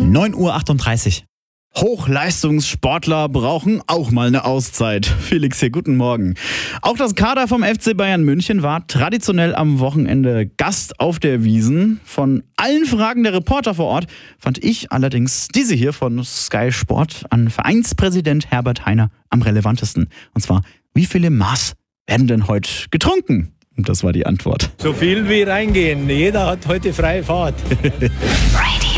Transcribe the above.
9:38 Uhr. Hochleistungssportler brauchen auch mal eine Auszeit. Felix hier, guten Morgen. Auch das Kader vom FC Bayern München war traditionell am Wochenende Gast auf der Wiesn. Von allen Fragen der Reporter vor Ort fand ich allerdings diese hier von Sky Sport an Vereinspräsident Herbert Hainer am relevantesten. Und zwar, wie viele Maß werden denn heute getrunken? Und das war die Antwort. So viel wie reingehen. Jeder hat heute freie Fahrt. Radio.